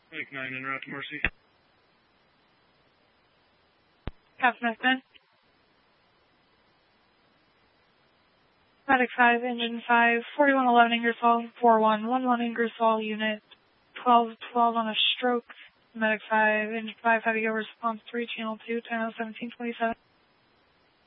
Mike 9 en route to Mercy. Captain Smith. Medic 5, Engine 5, 4111 Ingersoll, 4111 Ingersoll, Unit 1212 on a stroke. Medic 5, Engine 5, heavy over response 3, Channel 2, 10-1727.